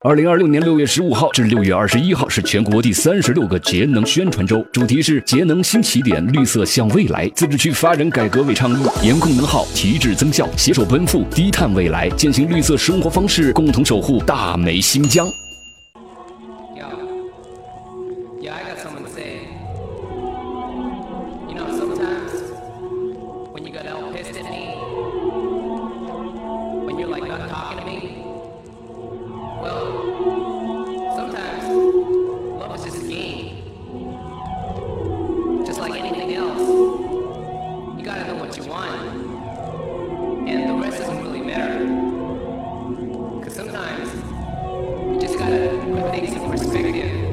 2026年6月15号至6月21号是全国第36个节能宣传周，主题是节能新起点，绿色向未来。自治区发展改革委倡议严控能耗，提质增效，携手奔赴低碳未来，践行绿色生活方式，共同守护大美新疆。 Sometimes you just gotta put things in perspective.